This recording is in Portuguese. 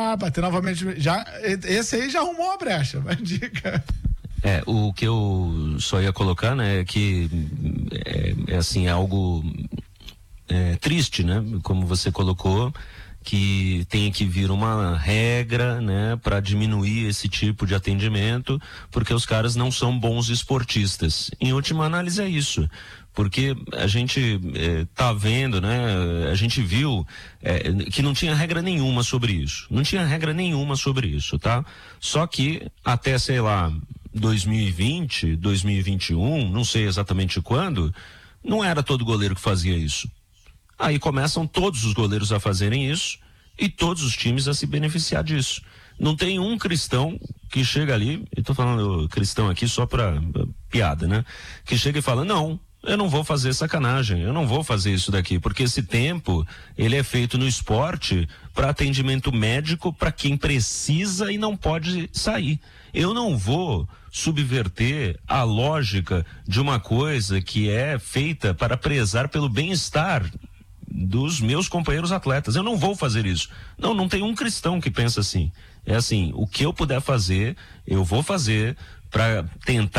bater novamente. Esse aí já arrumou a brecha, mas diga. O que eu só ia colocar, né, é que assim, algo triste, né, como você colocou, que tem que vir uma regra, né, para diminuir esse tipo de atendimento, porque os caras não são bons esportistas. Em última análise é isso, porque a gente tá vendo, né, a gente viu que não tinha regra nenhuma sobre isso. Não tinha regra nenhuma sobre isso, tá? Só que até, sei lá, 2020, 2021, não sei exatamente quando, não era todo goleiro que fazia isso. Aí começam todos os goleiros a fazerem isso e todos os times a se beneficiar disso. Não tem um cristão que chega ali, eu tô falando cristão aqui só pra piada, né? Que chega e fala, não, eu não vou fazer sacanagem, eu não vou fazer isso daqui, porque esse tempo, ele é feito no esporte para atendimento médico para quem precisa e não pode sair. Eu não vou subverter a lógica de uma coisa que é feita para prezar pelo bem-estar dos meus companheiros atletas. Eu não vou fazer isso. Não tem um cristão que pensa assim. É assim, o que eu puder fazer, eu vou fazer para tentar